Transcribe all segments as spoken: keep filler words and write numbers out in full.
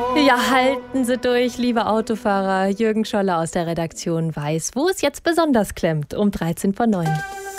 Ja, halten Sie durch, liebe Autofahrer. Jürgen Scholler aus der Redaktion weiß, wo es jetzt besonders klemmt, um dreizehn vor neun.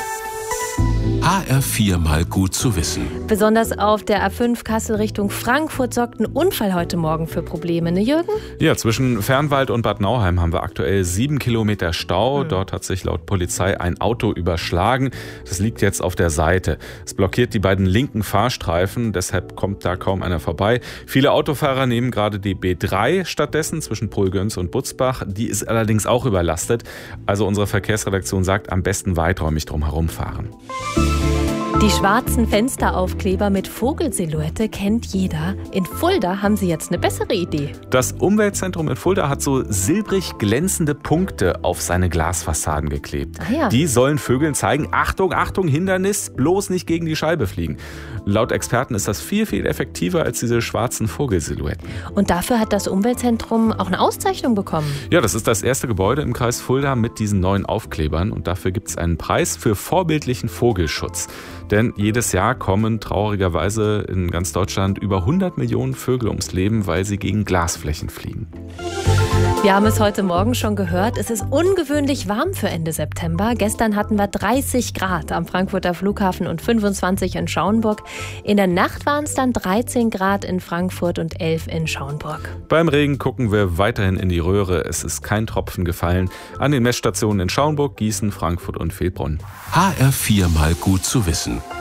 H R vier mal gut zu wissen. Besonders auf der A fünf Kassel Richtung Frankfurt sorgt ein Unfall heute Morgen für Probleme, ne Jürgen? Ja, zwischen Fernwald und Bad Nauheim haben wir aktuell sieben Kilometer Stau. Mhm. Dort hat sich laut Polizei ein Auto überschlagen. Das liegt jetzt auf der Seite. Es blockiert die beiden linken Fahrstreifen, deshalb kommt da kaum einer vorbei. Viele Autofahrer nehmen gerade die B drei stattdessen zwischen Polgöns und Butzbach. Die ist allerdings auch überlastet. Also unsere Verkehrsredaktion sagt, am besten weiträumig drum herum fahren. Die schwarzen Fensteraufkleber mit Vogelsilhouette kennt jeder. In Fulda haben sie jetzt eine bessere Idee. Das Umweltzentrum in Fulda hat so silbrig glänzende Punkte auf seine Glasfassaden geklebt. Ah ja. Die sollen Vögeln zeigen, Achtung, Achtung, Hindernis, bloß nicht gegen die Scheibe fliegen. Laut Experten ist das viel, viel effektiver als diese schwarzen Vogelsilhouetten. Und dafür hat das Umweltzentrum auch eine Auszeichnung bekommen. Ja, das ist das erste Gebäude im Kreis Fulda mit diesen neuen Aufklebern. Und dafür gibt es einen Preis für vorbildlichen Vogelschutz. Denn jedes Jahr kommen traurigerweise in ganz Deutschland über hundert Millionen Vögel ums Leben, weil sie gegen Glasflächen fliegen. Wir haben es heute Morgen schon gehört, es ist ungewöhnlich warm für Ende September. Gestern hatten wir dreißig Grad am Frankfurter Flughafen und fünfundzwanzig in Schauenburg. In der Nacht waren es dann dreizehn Grad in Frankfurt und elf in Schauenburg. Beim Regen gucken wir weiterhin in die Röhre. Es ist kein Tropfen gefallen an den Messstationen in Schauenburg, Gießen, Frankfurt und Vilbronn. H R vier mal gut zu wissen.